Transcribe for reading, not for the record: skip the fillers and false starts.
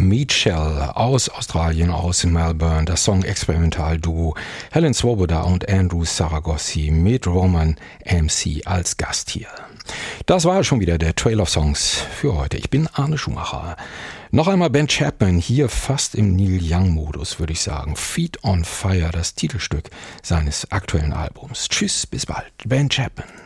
Meat Shell aus Australien, aus Melbourne, das Song-Experimental-Duo Helen Swoboda und Andrew Saragossi mit Roman MC als Gast hier. Das war schon wieder der Trail of Songs für heute. Ich bin Arne Schumacher. Noch einmal Ben Chapman, hier fast im Neil Young-Modus, würde ich sagen. Feet on Fire, das Titelstück seines aktuellen Albums. Tschüss, bis bald. Ben Chapman.